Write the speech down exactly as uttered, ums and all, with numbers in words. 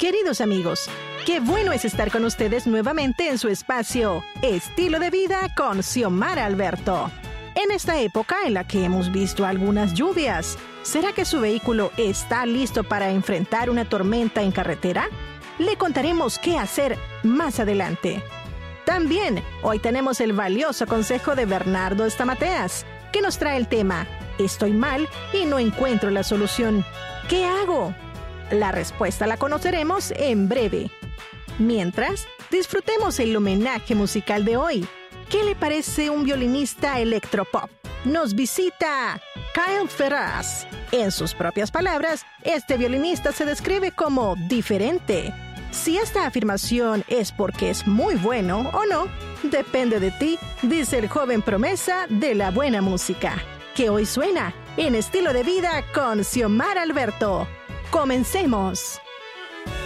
Queridos amigos, qué bueno es estar con ustedes nuevamente en su espacio Estilo de Vida con Xiomara Alberto. En esta época en la que hemos visto algunas lluvias, ¿será que su vehículo está listo para enfrentar una tormenta en carretera? Le contaremos qué hacer más adelante. También, hoy tenemos el valioso consejo de Bernardo Estamateas, que nos trae el tema «Estoy mal y no encuentro la solución. ¿Qué hago?». La respuesta la conoceremos en breve. Mientras, disfrutemos el homenaje musical de hoy. ¿Qué le parece un violinista electropop? Nos visita Kyle Ferraz. En sus propias palabras, este violinista se describe como diferente. Si esta afirmación es porque es muy bueno o no, depende de ti, dice el joven promesa de la buena música, que hoy suena en Estilo de Vida con Xiomara Alberto. ¡Comencemos!